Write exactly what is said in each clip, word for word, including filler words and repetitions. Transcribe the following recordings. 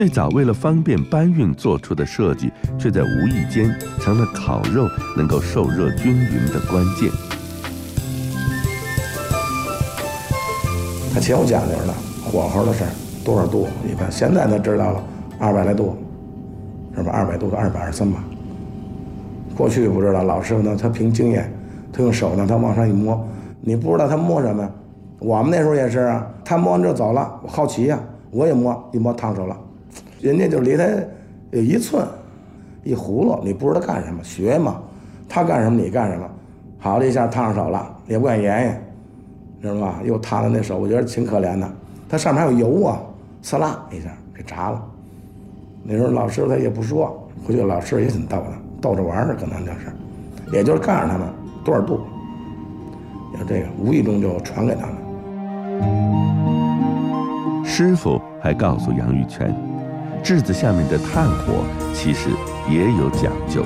最早为了方便搬运做出的设计，却在无意间成了烤肉能够受热均匀的关键。 它挺有讲究的，火候的事儿，多少度一般，现在他知道了，二百来度，是吧？二百度到二百二十三吧。过去不知道，老师傅呢，他凭经验，他用手呢，他往上一摸，你不知道他摸什么。我们那时候也是啊，他摸完就走了，我好奇呀、啊，我也摸，一摸烫手了，人家就离他有一寸，一葫芦，你不知道干什么，学嘛，他干什么你干什么，好了一下烫上手了，也不敢言言，知道吧？又烫了那手，我觉得挺可怜的，他上面还有油啊，呲啦一下给炸了。那时候老师他也不说，回去老师也挺逗的，逗着玩儿，可能就是，也就是告诉他们多少度，有这个无意中就传给他们。 师傅还告诉杨玉泉，炙子下面的炭火其实也有讲究。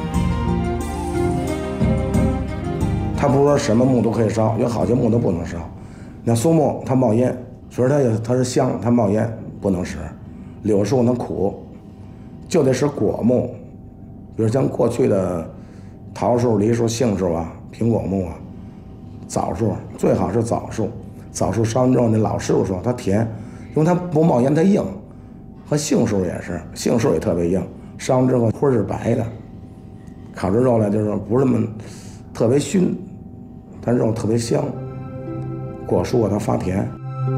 它不是说什么木都可以烧，有好些木都不能烧。那松木它冒烟，所以它也它是香，它冒烟不能使。柳树能苦，就得使果木，比如像过去的桃树、梨树、杏树啊、苹果木啊、枣树，最好是枣树。枣树烧完之后，那老师傅说它甜，因为它不冒烟，它硬。和杏树也是，杏树也特别硬，烧完之后灰是白的，烤出肉来就是不是那么特别熏，但肉特别香。果树啊，它发甜。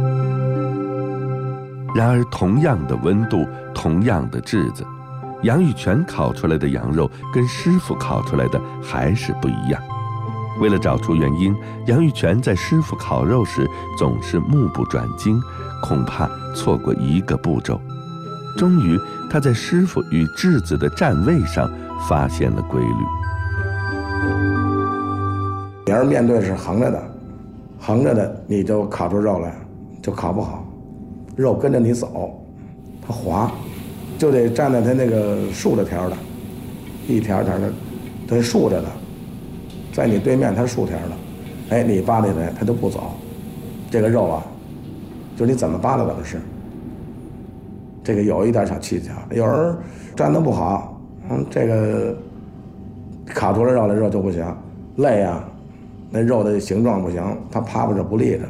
然而，同样的温度，同样的炙子，杨玉泉烤出来的羊肉跟师傅烤出来的还是不一样。为了找出原因，杨玉泉在师傅烤肉时总是目不转睛，恐怕错过一个步骤。终于，他在师傅与炙子的站位上发现了规律。 你要是面对是横着的，横着的你就烤出肉来，就烤不好，肉跟着你走，它滑，就得站在它那个竖着条的，一条条的，对竖着的。在你对面它是竖条的，哎，你扒拉它，它就不走。这个肉啊，就是你怎么扒拉怎么是。这个有一点小技巧，有人站得不好，嗯，这个烤出来肉来肉就不行，累啊，那肉的形状不行，它趴不着不立着。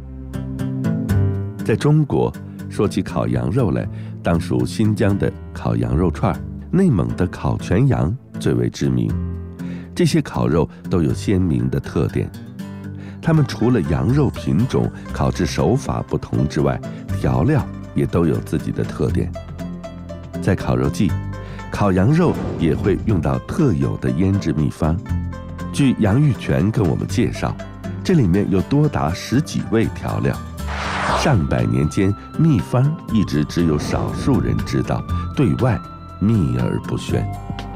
在中国，说起烤羊肉来，当属新疆的烤羊肉串，内蒙的烤全羊最为知名。这些烤肉都有鲜明的特点，它们除了羊肉品种、烤制手法不同之外，调料也都有自己的特点。在烤肉季，烤羊肉也会用到特有的腌制秘方。据杨玉泉跟我们介绍，这里面有多达十几味调料，上百年间秘方一直只有少数人知道，对外秘而不宣。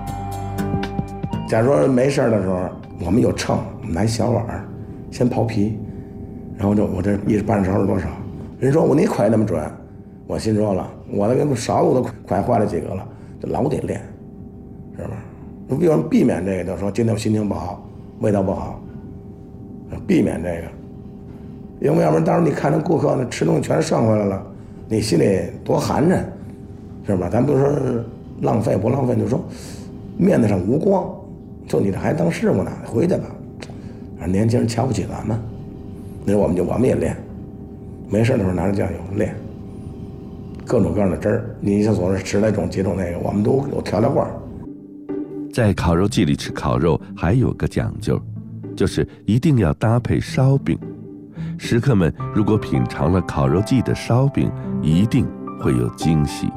假如说没事的时候，我们有秤，拿小碗，先刨皮，然后就我这一半勺是多少？人说我你快那么准，我心说了，我那个勺子都快坏了几个了，就老得练，是吧？有人避免这个，就说今天我心情不好，味道不好，避免这个，因为要不然到时候你看着顾客那吃东西全剩回来了，你心里多寒碜，是吧？咱不说浪费不浪费，就说面子上无光。就你这还当师傅呢，回去吧。年轻人瞧不起咱们，那我们就我们也练，没事的时候拿着酱油练，各种各样的汁儿。你像所谓十来种几种那个，我们都有调料罐。 在烤肉季里吃烤肉还有个讲究，就是一定要搭配烧饼。食客们如果品尝了烤肉季的烧饼，一定会有惊喜。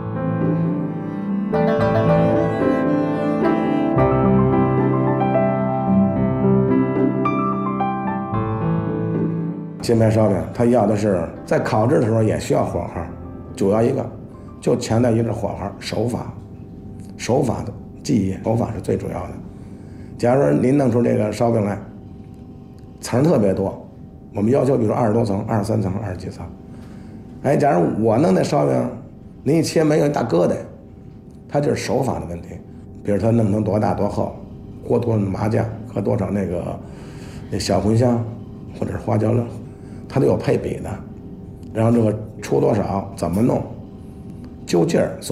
金牌烧饼，它要的是在烤制的时候也需要火候，主要一个就强调一个火候手法，手法的技艺，手法是最主要的。假如说您弄出这个烧饼来，层特别多，我们要求比如说二十多层、二十三层、二十几层。哎，假如我弄那烧饼，您一切没有一大疙瘩，它就是手法的问题。比如它弄成多大多厚，锅多少麻酱和多少那个那小茴香或者是花椒料。它都有配比的，然后这个出多少怎么弄， 揪劲儿。